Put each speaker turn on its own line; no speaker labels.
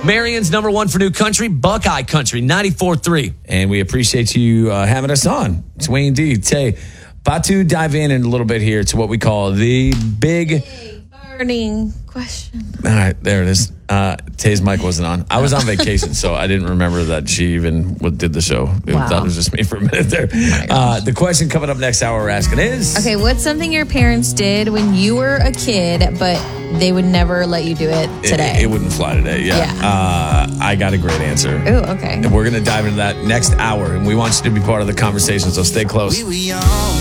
Marion's number one for new country, Buckeye Country, 94.3. And we appreciate you having us on. It's Wayne D. Tay. About to dive in a little bit here to what we call the big
burning question.
All right, there it is. Tay's mic wasn't on. I was on vacation, so I didn't remember that she even did the show. I thought it was just me for a minute there. The question coming up next hour we're asking is...
Okay, what's something your parents did when you were a kid, but they would never let you do it today?
It wouldn't fly today, yeah. I got a great answer.
Ooh, okay.
And we're going to dive into that next hour, and we want you to be part of the conversation, so stay close.
We were young.